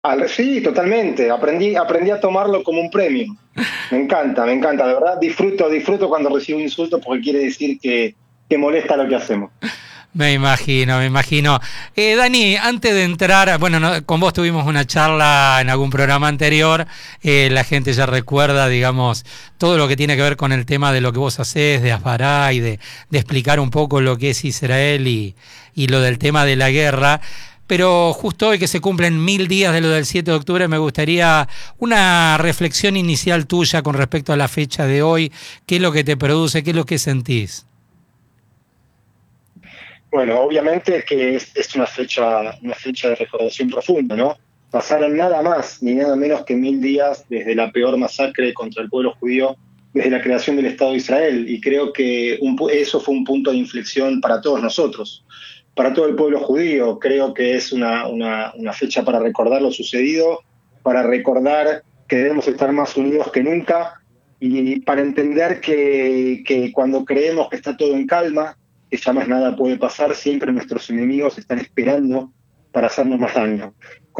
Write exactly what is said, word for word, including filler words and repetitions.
Al- sí, totalmente. Aprendí, aprendí a tomarlo como un premio. Me encanta, me encanta. De verdad, disfruto, disfruto cuando recibo insultos porque quiere decir que, que molesta lo que hacemos. Me imagino, me imagino. Eh, Dani, antes de entrar, bueno, no, con vos tuvimos una charla en algún programa anterior, eh, la gente ya recuerda, digamos, todo lo que tiene que ver con el tema de lo que vos hacés, de Asbará y de, de explicar un poco lo que es Israel y, y lo del tema de la guerra. Pero justo hoy que se cumplen mil días de lo del siete de octubre, me gustaría una reflexión inicial tuya con respecto a la fecha de hoy. ¿Qué es lo que te produce? ¿Qué es lo que sentís? Bueno, obviamente que es, es una fecha, una fecha de recordación profunda, ¿no? Pasaron nada más ni nada menos que mil días desde la peor masacre contra el pueblo judío desde la creación del Estado de Israel, y creo que un pu- eso fue un punto de inflexión para todos nosotros, para todo el pueblo judío. Creo que es una, una, una fecha para recordar lo sucedido, para recordar que debemos estar más unidos que nunca y para entender que, que cuando creemos que está todo en calma, que ya más nada puede pasar, siempre nuestros enemigos están esperando para hacernos más daño.